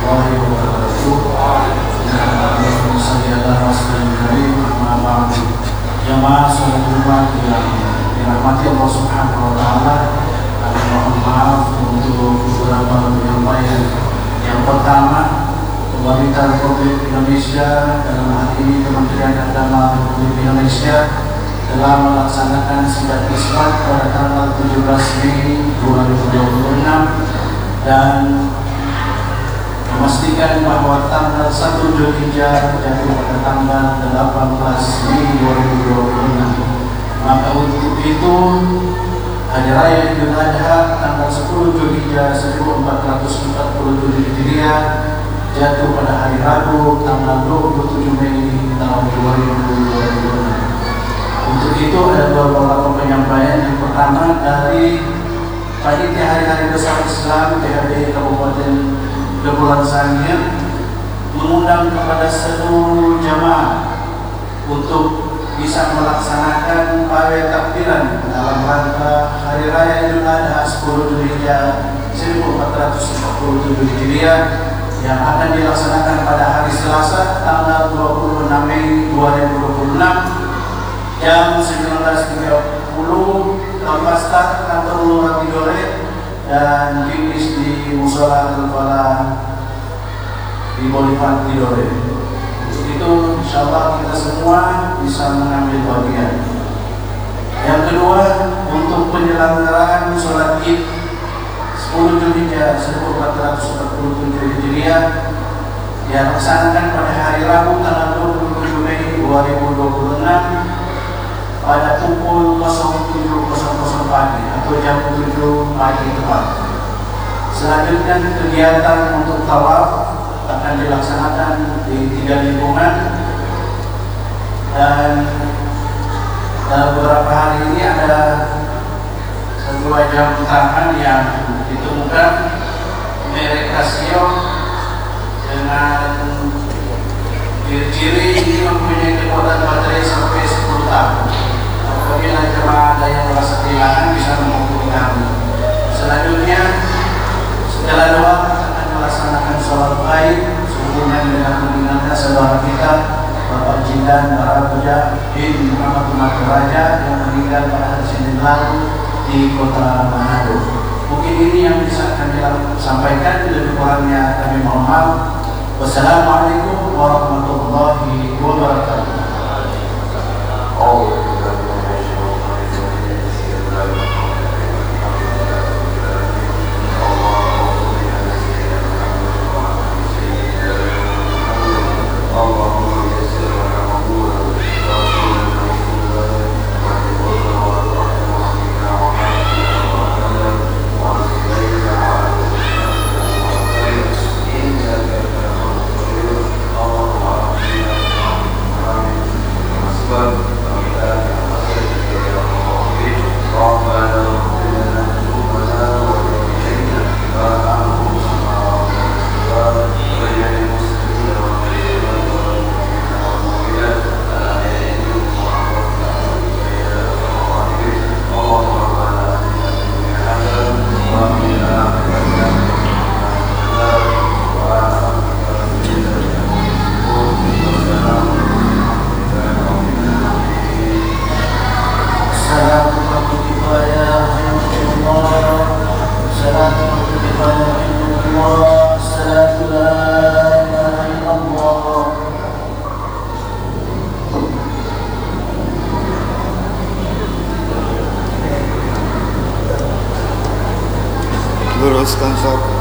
warahmatullahi wabarakatuh. Allahumma shalli ala Rasulil Karim. Amma ba'du. Jamaah salat Jumat yang dirahmati Allah Subhanahu wa taala, kami mohon maaf untuk beberapa penyampaian. Yang pertama, Pemerintah Republik Indonesia, dalam hal ini Kementerian Agama Republik Indonesia, telah melaksanakan sidang isbat pada tanggal 17 Mei 2026 dan memastikan bahwa tanggal 1 Zulhijjah jatuh pada tanggal 18 Mei 2026. Maka untuk itu Hari Raya Idul Adha tanggal 10 Zulhijjah 1447 Hijriah jatuh pada hari Rabu tanggal 27 Mei tahun 2026. Untuk itu ada beberapa penyampaian. Yang pertama dari Panitia Hari-Hari Besar Islam PHB Kabupaten Kepulauan Sangihe mengundang kepada seluruh jamaah untuk bisa melaksanakan pawai takbiran dalam rangka Hari Raya Idul Adha 10 Zulhijjah 1447 Hijriah yang akan dilaksanakan pada hari Selasa tanggal 26 Mei 2026 jam 19.30 Lampasta kantor Lurah Tidore dan finish di Musola Al-Falah di Bolifan Tidore. Untuk itu insyaallah kita semua bisa mengambil bagian. Yang kedua, untuk penyelenggaraan sholat Id 10 Zulhijjah 1447 Hijriah yang dilaksanakan pada hari Rabu tanggal 27 Mei 2026 pada pukul 07.00 pagi atau jam 7 pagi tepat. Selanjutnya kegiatan untuk tawaf akan dilaksanakan di 3 lingkungan dan dalam beberapa hari ini ada sebuah jam tangan yang ditemukan merek Casio dengan ciri-ciri ini mempunyai kekuatan baterai sampai 10 tahun. Apabila jemaah ada yang merasa kehilangan bisa menghubungi kami. Selanjutnya setelah doa akan melaksanakan sholat Gaib sehubungan dengan meninggalnya saudara kita Bapak Jindan Barapuja bin Muhammad Umar Raja yang meninggal pada hari Senin lalu di kota Manado. Mungkin ini yang bisa kami sampaikan, lebih kurangnya kami mohon maaf. Wassalamualaikum warahmatullahi wabarakatuh. Luruskan sok.